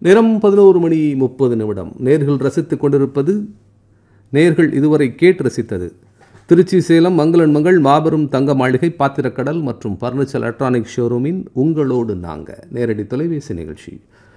நேரம் 11:30. நேர்கள் ரசித்துக் கொண்டிருப்பது நேர்கள் இதுவரை கேட்டு ரசித்தது திருச்சி சேலம் மங்களன் மங்கள் மாபெரும் தங்க மாளிகை பாத்திரக்கடல் மற்றும் பர்னிச்சர் எலக்ட்ரானிக் ஷோரூமின் உங்களோடு நாங்க நேரடி தொலைபேசி நிகழ்ச்சி.